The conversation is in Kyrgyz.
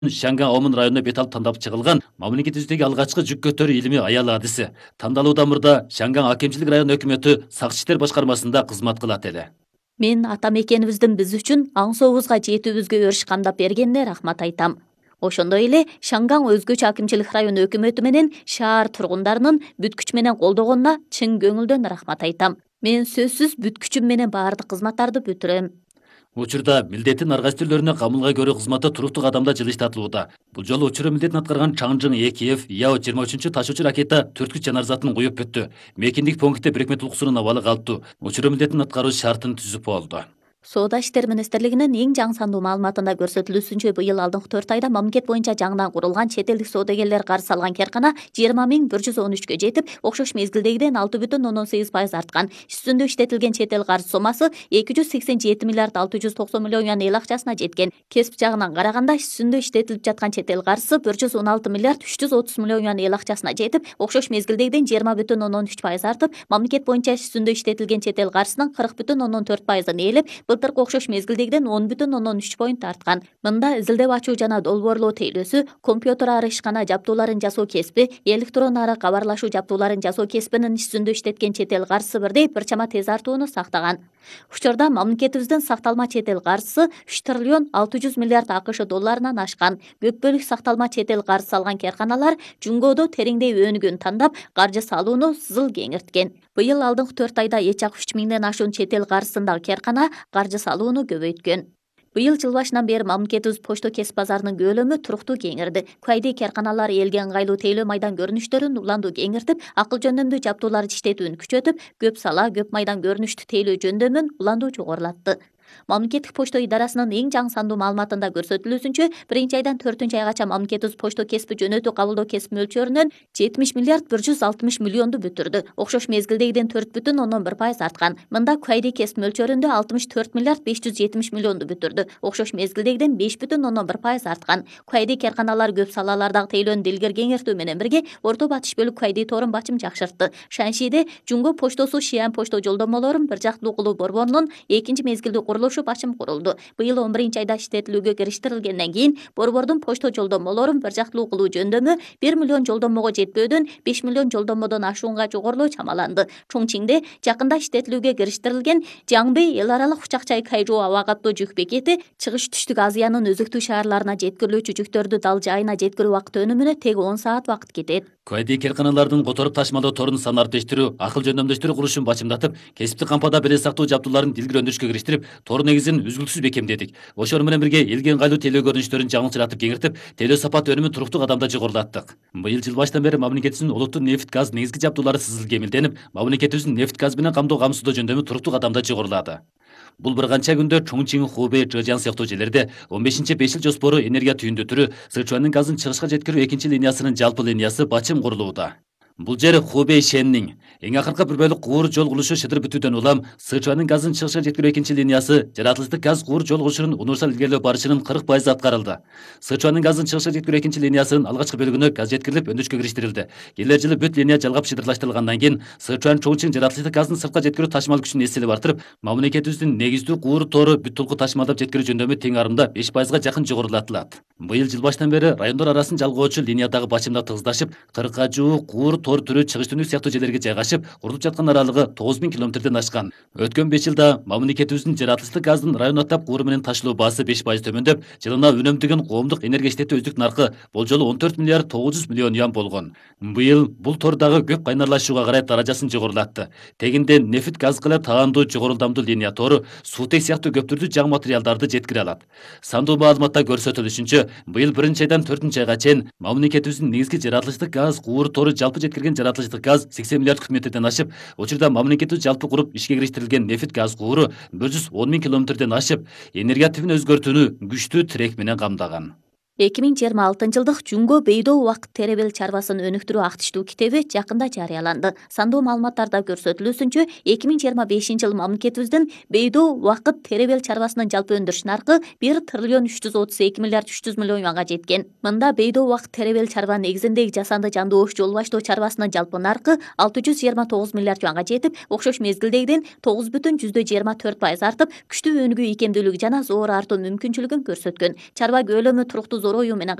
Шанган Омун районуна бет алып тандап чыгылган мамлекетибиздеги алгачкы жүк көтөрүү илимий аялы адиси. Тандалуудан мурда Шанган акимчилик район өкмөтү сакчы иштер башкармасында кызмат кылат эле. Мен ата мекенибиздин биз үчүн аң сообузга жетүүбүзгө өрүш камдап бергенине рахмат айтам. Ошондой эле Шанган өзгөчө акимчилик район өкмөтү менен шаар тургундарынын бүт күч менен колдогонуна чын көңүлдөн рахмат айтам. Мен сөзсүз бүт күчүм менен баардык кызматтарды бүтүрөм. Учурда милдеттин ар кайсы түрлөрүнө камылга көрүү кызматы туруктуу кадамда жылыштатылууда. Бул жолу учуру милдетин аткарган Чаңжың 2F Яо-23 ташуучу ракета 4 күч жанар затын куюп бүттү. Мекендик пунктте Бирикме Улкусунун абалы калптуу. Учуру милдетин аткаруу шартын түзүп болду. Соода иштер министрлигинин эң жаңы сандуу маалыматында көрсөтүлүүсүнчө быйыл алдыңкы 4 айда мамлекет боюнча жаңыдан курулган чет элдик соодагерлер карыз алган керкана 20.113кө жетип, окшош мезгилдегиден 6,8% арткан. Иш жүзүндө иштетилген чет эл карыз сомасы 287 миллиард 690 миллион юан эл акчасына жеткен. Кесип жагынан караганда иш жүзүндө иштетилип жаткан чет эл карызы 116 миллиард 330 миллион юан эл акчасына жетип, окшош мезгилдегиден 20,13% артып, мамлекет боюнча иш жүзүндө иштетилген чет эл карызынын 40,4%ын ээлеп, былтыркы окшош мезгилдегиден 10,13 арткан. Мында изилдеп ачуу жана долбоорлоо тейлөөсү, компьютер ары ишкана жаптууларын жасоо кесиби, электрон ары кабарлашуу жаптууларын жасоо кесибинин иш жүзүндө иштеткен чет эл карызы бирдей бир чама тез артууну сактаган. Учурда мамлекетибиздин сакталма чет эл карызы 3 триллион 600 миллиард АКШ долларынан ашкан. Көп бөлүк сакталма чет эл карызы алган керканалар Жунгодо тереңдей өнүгүүнү тандап, каржы салууну сызыл кеңирткен. Быйыл алдыңкы 4 айда эч-ак 3 миңден ашуун чет эл карызындагы керкана каржы салууну көбөйткөн. Быйыл жыл башынан бери мамлекетибиз почто кесип базарынын көлөмү туруктуу кеңирди. Кайдый керканалар элге ыңгайлуу тейлөө майдан көрүнүштөрүн уландуу кеңиртип, акыл жөндөмдүү жаптууларды иштетүүнү күчөтүп, көп сала, көп майдан көрүнүштүү тейлөө жөндөмүн уландуу жогорулатты. Мамлекеттик почто идарасынын эң жаңы сандуу маалыматында көрсөтүлүүсүнчө, 1-айдан 4-айгача мамлекетибиз почто кесиби жөнөтүү кабылдоо кесип мөлчөрүнөн 70 миллиард 160 миллионду бүтүрдү. Окшош мезгилдегиден 4,1% арткан. Мында кайдый кесип мөлчөрүндө 64 миллиард 570 миллионду бүтүрдү. Окшош мезгилдегиден 5,1% арткан. Кайдый керканалар көп салалардагы тейлөөнү илгери кеңиртүү менен бирге Орто Батыш бөлүк кайдый торун бачым жакшыртты. Шаншиде Жунго поштосу Шиан почто жолдомолорун бир жактуу кылуу борборунун экинчи мезгилдүү курулушу бачым курулду. Быйыл 11-айда иштетилүүгө кириштирилгенден кийин борбордун почто жолдомолорун бир жактуу кылуу жөндөмү 1 миллион жолдомого жетпөөдөн 5 миллион жолдомодон ашуунга жогорулоо чамаланды. Чоңчиңде жакында иштетилүүгө кириштирилген Жаңбей эл аралык Учакчай Кайжоо аба каттоо жүк бекети чыгыш түштүк Азиянын өзүктүү шаарларына жеткирилүүчү жүктөрдү дал жайына жеткирүү убакыты өнүмүнө тег 10 саат убакыт кетет. Кайдый керканалардын которуп ташмалоо торун санын артыштыруу, акыл жөндөмдөштүрүү курулушун бачымдатып, кесиптик кампада беле сактоо жаптууларын илгери өндүрүшкө кириштирип, тор негизин үзгүлтүсүз бекемдедик. Ошонун менен бирге элге ыңгайлуу тейлөө көрүнүштөрүн жаңылчыратып кеңиртип, тейлөө сапат өнүмүн туруктуу кадамда жогорулаттык. Быйыл жыл башынан бери мамлекетибиздин олуттуу нефть газ негизги жаптуулары сызыл кемилденип, мамлекетибиздин нефть газ менен камдоо камсыздоо жөндөмү туруктуу кадамда жогорулады. Бул бир канча күндө Чоңчиң, Хубэй, Чжэжьян сыяктуу жерлерде 15-5 жыл жоспору энергия түйүндүтүрүү, Сычуандын газын чыгышка жеткирүү экинчи линиясынын жалпы линиясы бачым курулууда. Бул жер Хубэй Шеннин эң акыркы бир бөлүк куур жол курулушу шыдыр бүтүүдөн улам Сычуандын газын чыгышка жеткирүү экинчи линиясы жаратылыштык газ куур жол курулушунун универсал илгерилөө барышынын 40% аткарылды. Сычуандын газын чыгышка жеткирүү экинчи линиясынын алгачкы бөлүгүнө газ жеткирилип өндүрүшкө кириштирилди. Келер жылы бүт линия жалгап шыдырлаштырылгандан кийин Сычуан Чоңчиң жаратылыштык газын сыртка жеткирүү ташмал күчүн эселеп артырып, мамлекетибиздин негиздүү куур тору бүт толку ташмалдап жеткирүү жөндөмү тең арымда 5%га жакын жогорулатылат. Быйыл жыл башынан бери райондор арасын жалгоочу линиядагы бачымда тыгыздашып, 40-га жуuk куур тор түрү чыгыш түнүк сыяктуу жерлерге жайгашып, курулуп жаткан аралыгы 9000 километрден ашкан. Өткөн 5 жылда мамлекетибиздин жаратылыштык газдын район аттап кууру менен ташылуу баасы 5% төмөндөп, жылына үнөмдөгөн коомдук энергия иштетүү өздүк наркы болжолу 14 миллиард 900 миллион юан болгон. Быйыл бул тордагы көп кайнарлашууга карай даражасын жогорулатты. Тегинде нефть газ кыла таандуу жогорулдамдуу линия тору суутек сыяктуу көп түрдүү жаң материалдарды жеткире алат. Сандуу маалыматта көрсөтүлүшүнчө, быйыл 1-айдан 4-айга чейин мамлекетибиздин негизги жаратылыштык газ куур тору жалпы жеткирген жаратылыштык газ 80 миллиард куб метрден ашып, учурда мамлекетибиз жалпы куруп ишке кириштирилген нефть газ кууру 110 000 километрден ашып, энергия типин өзгөртүүнү күчтүү тирек менен камдаган. 2026-жылдык Жунго Бейдо убакыт теребел чарбасын өнүктүрүү актиштүү китеби жакында жарыяланды. Сандуу маалыматтарда көрсөтүлүүсүнчө, 2025-жыл мамлекетибиздин Бейдо убакыт теребел чарбасынын жалпы өндүрүш наркы 1 триллион 332 миллиард 300 миллион юанга жеткен. Мында Бейдо убакыт теребел чарба негизиндеги жасанды жандуу ош жол баштоо чарбасынын жалпы наркы 629 миллиард юанга жетип, окшош мезгилдегиден 9,24% артып, күчтүү өнүгүү ийкемдүүлүгү жана зоор артуу мүмкүнчүлүгүн көрсөткөн. Чарба көлөмү туруктуу зор ою менен